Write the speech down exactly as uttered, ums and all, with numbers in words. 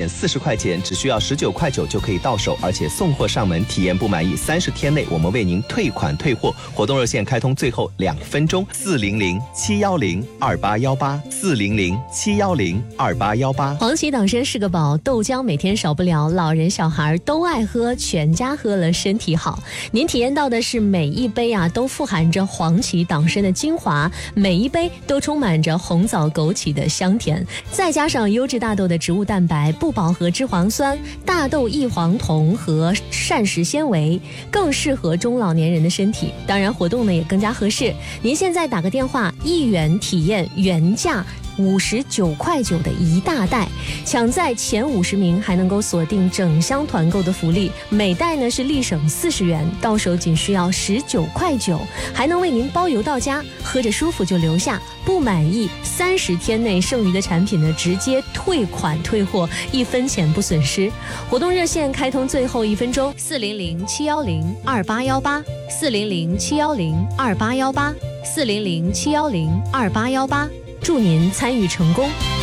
减四十块钱，只需要十九块九就可以到手，而且送货上门，体验不满意三十天内我们为您退款退货。活动热线开通最后两分钟，四零零七幺零二八幺八，四零零七幺零二八幺八。 黄芪党参是个宝，豆浆每天少不了，老人小孩都爱喝，全家喝了身体好。您体验到的是每一杯啊都富含着黄芪党参的精华，每一杯都充满着红枣枸杞的香甜，再加上优质大豆的植物蛋白、不饱和脂肪酸、大豆异黄酮和膳食纤维，更适合中老年人的身体。当然活动呢也更加合适，您现在打个电话，一元体验原价五十九块九的一大袋，抢在前五十名还能够锁定整箱团购的福利，每袋呢是立省四十元，到手仅需要十九块九，还能为您包邮到家，喝着舒服就留下，不满意三十天内剩余的产品呢直接退款退货，一分钱不损失。活动热线开通最后一分钟，四零零七幺零二八幺八，四零零七幺零二八幺八，四零零七幺零二八幺八。祝您参与成功。